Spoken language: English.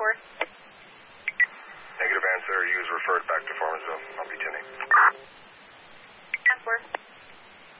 Negative answer. You is referred back to Farmersville. I'll be tuning. 10-4.